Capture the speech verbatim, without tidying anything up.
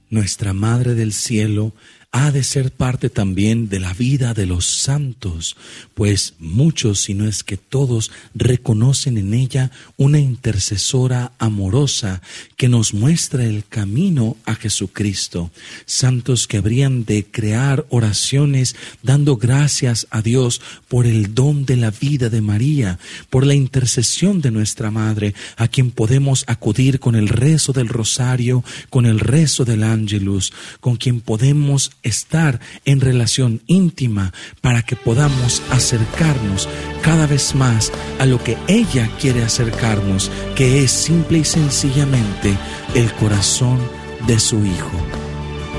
Nuestra Madre del Cielo ha de ser parte también de la vida de los santos, pues muchos, si no es que todos, reconocen en ella una intercesora amorosa que nos muestra el camino a Jesucristo. Santos que habrían de crear oraciones dando gracias a Dios por el don de la vida de María, por la intercesión de nuestra Madre, a quien podemos acudir con el rezo del rosario, con el rezo del Ángelus, con quien podemos estar en relación íntima para que podamos acercarnos cada vez más a lo que ella quiere acercarnos, que es simple y sencillamente el corazón de su Hijo.